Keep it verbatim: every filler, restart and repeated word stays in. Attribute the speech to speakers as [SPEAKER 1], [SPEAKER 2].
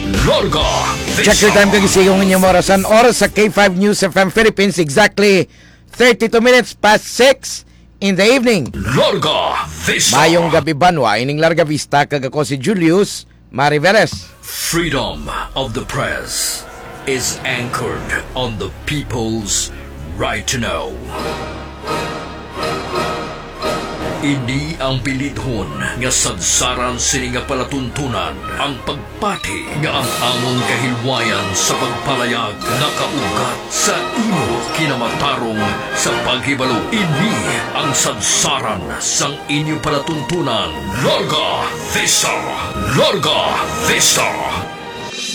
[SPEAKER 1] Larga
[SPEAKER 2] Check your time kagisigong inyong orasan. Oras sa K five News F M Philippines, exactly thirty-two minutes past six in the evening.
[SPEAKER 1] Larga Vista.
[SPEAKER 2] Mayong gabi banwa, ining Larga Vista, kagako si Julius Mariveles.
[SPEAKER 1] Freedom of the press is anchored on the people's right to know. Ini ang pilidhon nga sadsaran sini nga palatuntunan ang pagpati nga ang among kahilwayan sa pagpalayag nakaugat sa imo kinamatarong sa paghibalo. Ini ang sadsaran sang inyo palatuntunan. Larga Vista! Larga Vista!